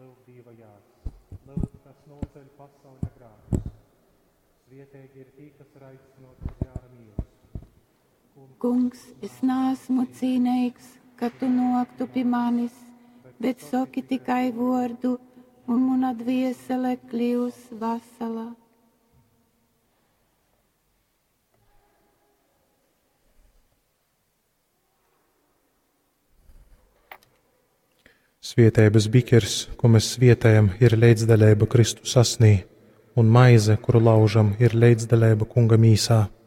lūk dīvajās, lūk, kas noceļ pasauļa grāmatus. Svietēji ir tī, kas ir aicinot uz jāra mīlestību. Kungs, es neesmu cienīgs, ka tu noktu pie manis, bet saki tikai vārdu, un mana dviesele kļūs vesela. Svietēbas bikers, ko mēs svietējam, ir leidzdaļība Kristus asnī, un maize, kuru laužam, ir leidzdaļība Kunga mīsā.